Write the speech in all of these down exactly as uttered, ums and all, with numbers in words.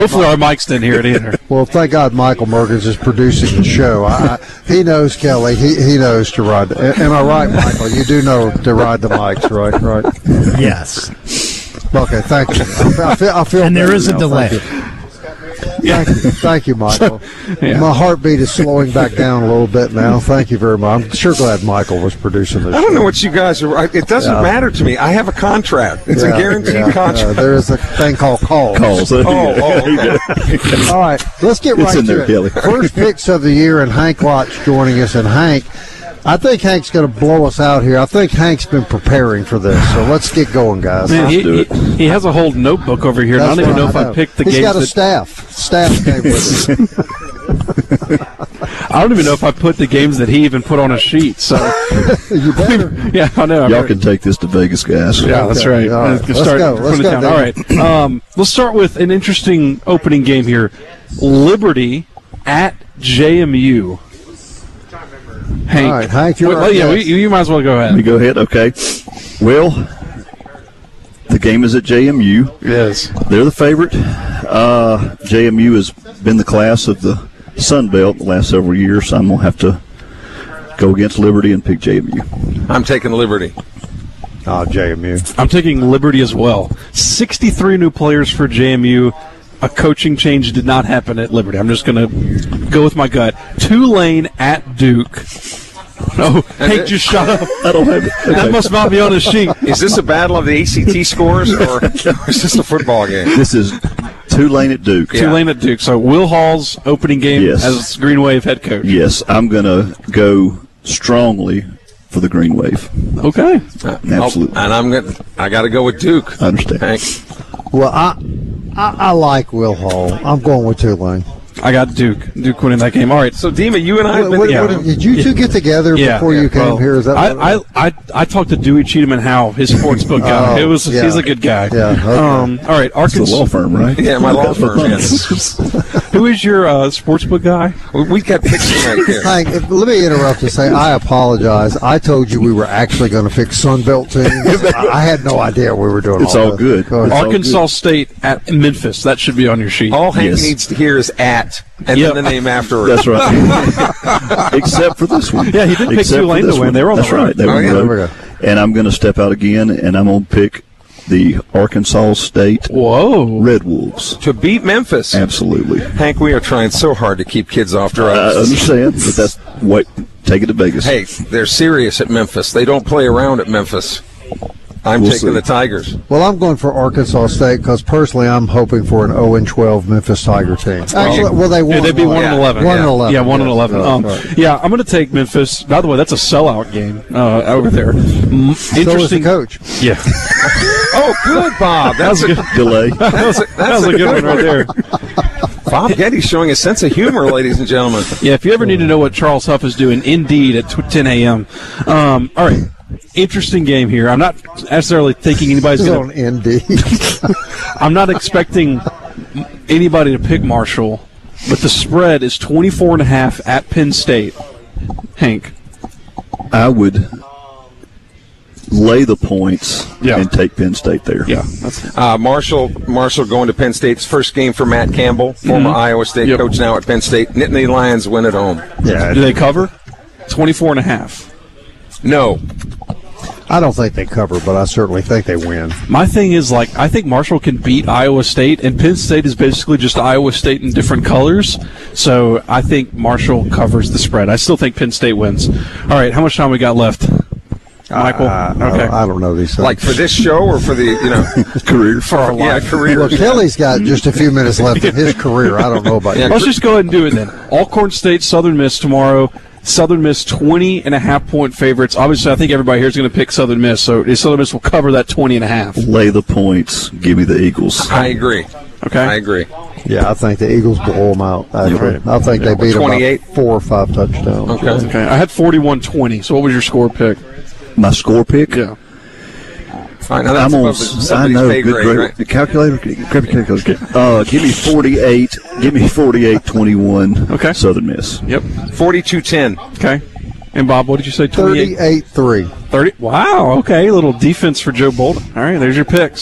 Hopefully our mics didn't hear it either. Well, thank God Michael Merkins is producing the show. I, I, he knows, Kelly. He he knows to ride. The, am I right, Michael? You do know to ride the mics, right? Right. Yes. Okay, thank you. I feel, I feel and there is a now. delay. Thank you. Thank you, Michael. Yeah. My heartbeat is slowing back down a little bit now. Thank you very much. I'm sure glad Michael was producing this. I don't show. know what you guys are. It doesn't yeah. matter to me. I have a contract. It's yeah, a guaranteed yeah, contract. Uh, there is a thing called calls. Calls. oh, oh, okay. All right, let's get it's right in to there, it. Kelly. First picks of the year, and Hank Lott's joining us. And Hank, I think Hank's going to blow us out here. I think Hank's been preparing for this, so let's get going, guys. Man, let's he, do it. He, he has a whole notebook over here. And I don't even know if I, I picked the He's games. He's got a that, staff. Staff came with him. I don't even know if I put the games that he even put on a sheet. So you better. Yeah, I know. Y'all can take this to Vegas, guys. Yeah, that's right. All right. Let's start go. Let's from the go, town. All right. Um, let's start with an interesting opening game here. Liberty at J M U. Hank. All right, Hank, you're well, our yeah, guest. you, you might as well go ahead. Let me go ahead. Okay. Well, the game is at J M U. Yes. They're the favorite. Uh, J M U has been the class of the Sun Belt the last several years, so I'm going to have to go against Liberty and pick J M U. I'm taking Liberty. Oh, J M U. I'm taking Liberty as well. sixty-three new players for J M U. A coaching change did not happen at Liberty. I'm just going to go with my gut. Tulane at Duke. Oh, Hank just shot up. I don't have it. Okay. That must not be on his sheet. Is this a battle of the A C T scores, or, or is this a football game? This is Tulane at Duke. Yeah. Tulane at Duke. So Will Hall's opening game Yes. as Green Wave head coach. Yes, I'm going to go strongly for the Green Wave. Okay. Absolutely. And I'm going I got to go with Duke. I understand. Hank. Well, I, I I like Will Hall. I'm going with Tulane. I got Duke. Duke winning that game. All right. So, Dima, you and I have What, been what, together. what, did you two get together Yeah. before Yeah. you came Well, here? Is that I, what I, I, I talked to Dewey Cheatham and Howe, his sportsbook guy. Oh, it was yeah. He's a good guy. Yeah, okay. Um, all right. It's Arkansas. the law firm, right? Yeah, my law firm, yes. Who is your uh, sportsbook guy? We, we got pictures right here. Hank, if, let me interrupt and say I apologize. I told you we were actually going to pick Sun Belt teams. I, I had no idea we were doing It's all all this. good. Go ahead. It's all Arkansas good. State at Memphis. That should be on your sheet. All Hank Yes. needs to hear is at, and Yep. then the name afterwards. That's right. Except for this one. Yeah, he did pick Except for Tulane to this win. one. They were on the That's road. right. They were Oh, on yeah. the There we road. go. And I'm going to step out again, and I'm going to pick the Arkansas State Whoa. Red Wolves. To beat Memphis. Absolutely. Hank, we are trying so hard to keep kids off drugs. I understand, but that's what. Take it to Vegas. Hey, they're serious at Memphis. They don't play around at Memphis. I'm We'll taking see. the Tigers. Well, I'm going for Arkansas State because personally I'm hoping for an oh and twelve Memphis Tiger team. Actually, well, they won. Yeah, they'd be one Yeah. and eleven. One yeah. and eleven. Yeah, one and yes. eleven. Right, Um, right. Yeah, I'm going to take Memphis. By the way, that's a sellout game uh, over there. Mm, So is the interesting. coach. Yeah, Oh, good, Bob. That's a good. Delay. That's a, that that's was a good one right there. Bob Getty's showing a sense of humor, ladies and gentlemen. Yeah, if you ever need to know what Charles Huff is doing, Indeed at ten a.m. Um, all right, interesting game here. I'm not necessarily thinking anybody's This is going on to. N D. I'm not expecting anybody to pick Marshall, but the spread is twenty-four and a half at Penn State. Hank. I would lay the points Yeah. and take Penn State there. Yeah, that's Uh, Marshall Marshall going to Penn State's first game for Matt Campbell, former Iowa State Yep. coach, now at Penn State. Nittany Lions win at home. Yeah, Do they cover? twenty-four and a half. No. I don't think they cover, but I certainly think they win. My thing is, like, I think Marshall can beat Iowa State, and Penn State is basically just Iowa State in different colors. So I think Marshall covers the spread. I still think Penn State wins. All right, how much time we got left? Michael? I, I, okay. I don't know these things. Like for this show or for the, you know, Career. For our yeah, life. career. Well, Kelly's got just a few minutes left in his career. I don't know about Yeah, you. Let's just go ahead and do it then. Alcorn State, Southern Miss tomorrow. Southern Miss twenty and a half point favorites. Obviously, I think everybody here is going to pick Southern Miss, so Southern Miss will cover that twenty and a half. Lay the points. Give me the Eagles. I agree. Okay. I agree. Yeah, I think the Eagles blow them out. Actually. I think they beat them twenty-eight? by four or five touchdowns. Okay. Okay. I had forty-one twenty. So what was your score pick? My score pick? Yeah. All right, now that's I'm on. above the- I somebody's know. pay Good, grade, great. right? The calculator. Grab your calculator. Uh, give me forty-eight. Give me forty-eight twenty-one. Okay. Southern Miss. Yep. forty-two ten. Okay. And Bob, what did you say? twenty-eight? thirty-eight three. thirty? Wow. Okay. A little defense for Joe Bolden. All right. There's your picks.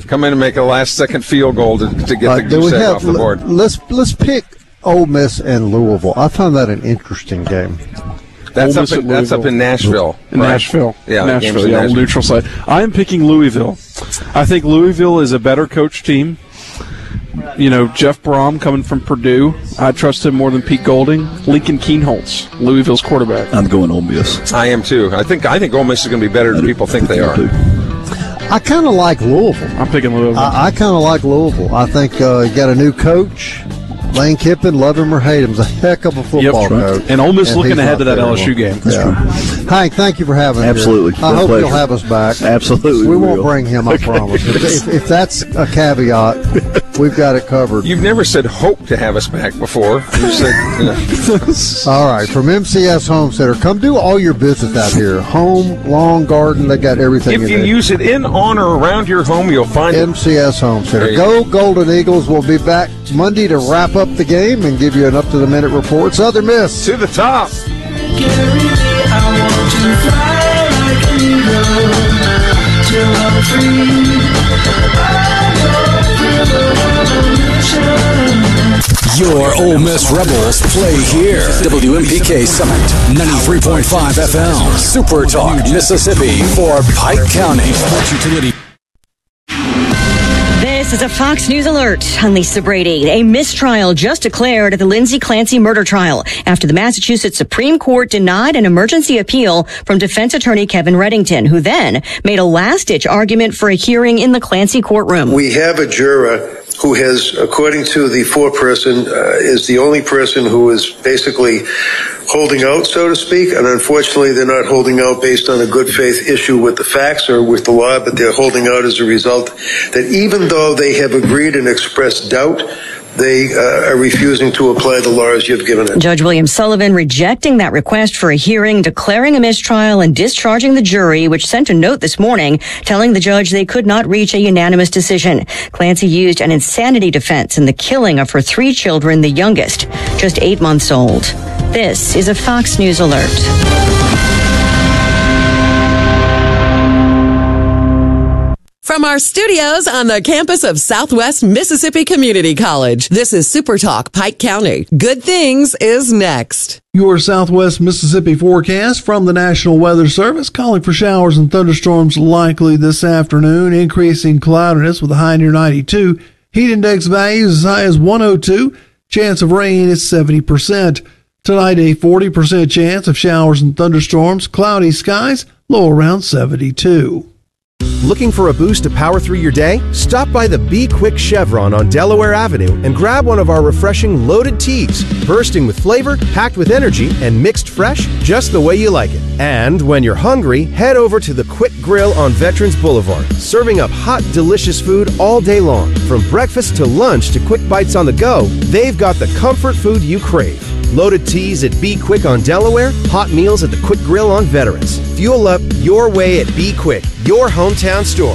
come in and make a last-second field goal to, to get Uh, the do we goose egg have- off the board. Let's let's pick Ole Miss and Louisville. I found that an interesting game. That's Ole up, Miss in, at that's up Louisville. in Nashville. In right? Nashville. Yeah, the game's Nashville, in yeah, Nashville. neutral site. I am picking Louisville. I think Louisville is a better coach team. You know, Jeff Brom coming from Purdue. I trust him more than Pete Golding. Lincoln Keenholz, Louisville's quarterback. I'm going Ole Miss. I am too. I think I think Ole Miss is going to be better than people think they are. Too. I kind of like Louisville. I'm picking Louisville. I, I kind of like Louisville. I think uh, you got a new coach, Lane Kiffin. Love him or hate him, he's a heck of a football Yep. coach. And Ole Miss looking he's ahead not to that very L S U well. game. Yeah. Hank, thank you for having us. Absolutely. here. I Been a hope pleasure. you'll have us back. Absolutely. We we won't will. bring him, I promise. If, if, if that's a caveat, we've got it covered. You've never said hope to have us back before. You said, you know, All right, from M C S Home Center, come do all your business out here. Home, lawn, garden, they got everything if in you there. use it in, on, or around your home, you'll find it. M C S Home Center. There you Go Golden Eagles. We'll be back Monday to wrap up the game and give you an up-to-the-minute report. Southern Miss. To the top. Your Ole Miss Rebels play here. W M P K Summit, ninety-three point five F M, Super Talk, Mississippi for Pike County. Sports Utility. This is a Fox News alert. I'm Lisa Brady. A mistrial just declared at the Lindsay Clancy murder trial after the Massachusetts Supreme Court denied an emergency appeal from defense attorney Kevin Reddington, who then made a last-ditch argument for a hearing in the Clancy courtroom. We have a juror who has, according to the foreperson, uh, is the only person who is basically holding out, so to speak. And unfortunately, they're not holding out based on a good faith issue with the facts or with the law, but they're holding out as a result that even though they have agreed and expressed doubt, they uh, are refusing to apply the laws you've given it. Judge William Sullivan rejecting that request for a hearing, declaring a mistrial, and discharging the jury, which sent a note this morning telling the judge they could not reach a unanimous decision. Clancy used an insanity defense in the killing of her three children, the youngest, just eight months old. This is a Fox News alert. From our studios on the campus of Southwest Mississippi Community College, this is Super Talk Pike County. Good Things is next. Your Southwest Mississippi forecast from the National Weather Service, calling for showers and thunderstorms likely this afternoon, increasing cloudiness with a high near ninety-two. Heat index values as high as one oh two. Chance of rain is seventy percent. Tonight, a forty percent chance of showers and thunderstorms, cloudy skies, low around seventy-two. Looking for a boost to power through your day? Stop by the Be Quick Chevron on Delaware Avenue and grab one of our refreshing loaded teas, bursting with flavor, packed with energy, and mixed fresh just the way you like it. And when you're hungry, head over to the Quick Grill on Veterans Boulevard, serving up hot, delicious food all day long. From breakfast to lunch to quick bites on the go, they've got the comfort food you crave. Loaded teas at Be Quick on Delaware, hot meals at the Quick Grill on Veterans. Fuel up your way at Be Quick, your hometown store.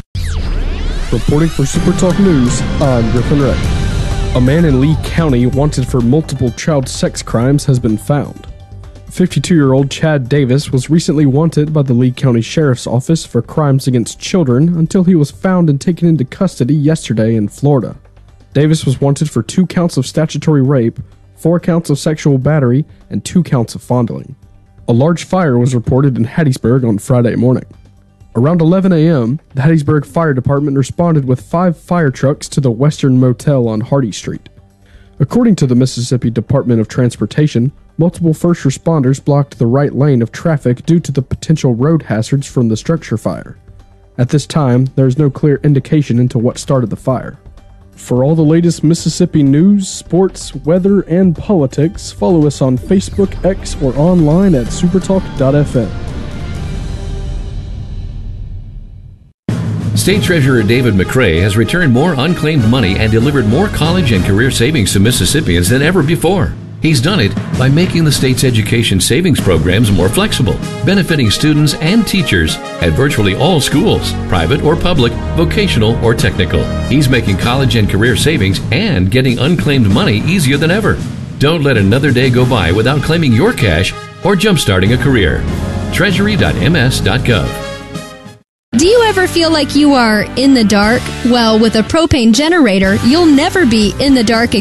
Reporting for Super Talk News, I'm Griffin Ray. A man in Lee County wanted for multiple child sex crimes has been found. fifty-two-year-old Chad Davis was recently wanted by the Lee County Sheriff's Office for crimes against children until he was found and taken into custody yesterday in Florida. Davis was wanted for two counts of statutory rape, four counts of sexual battery, and two counts of fondling. A large fire was reported in Hattiesburg on Friday morning. Around eleven a.m., the Hattiesburg Fire Department responded with five fire trucks to the Western Motel on Hardy Street. According to the Mississippi Department of Transportation, multiple first responders blocked the right lane of traffic due to the potential road hazards from the structure fire. At this time, there is no clear indication into what started the fire. For all the latest Mississippi news, sports, weather, and politics, follow us on Facebook, X, or online at supertalk dot f m. State Treasurer David McCray has returned more unclaimed money and delivered more college and career savings to Mississippians than ever before. He's done it by making the state's education savings programs more flexible, benefiting students and teachers at virtually all schools, private or public, vocational or technical. He's making college and career savings and getting unclaimed money easier than ever. Don't let another day go by without claiming your cash or jumpstarting a career. treasury dot m s dot gov. Do you ever feel like you are in the dark? Well, with a propane generator, you'll never be in the dark